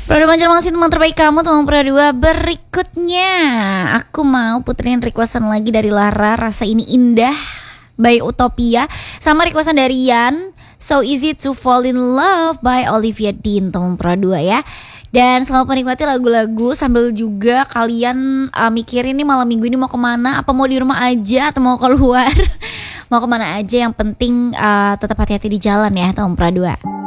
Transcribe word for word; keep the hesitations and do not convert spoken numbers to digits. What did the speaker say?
Produk Banjarmasin teman terbaik kamu, teman Pradua. Berikutnya aku mau puterin requestan lagi dari Lara, Rasa Ini Indah by Utopia, sama requestan dari Yan, So Easy to Fall in Love by Olivia Dean, teman Pradua ya. Dan selamat menikmati lagu-lagu sambil juga kalian uh, mikirin nih malam minggu ini mau kemana, apa mau di rumah aja atau mau keluar. Mau kemana aja, yang penting uh, tetap hati-hati di jalan ya, teman Pradua.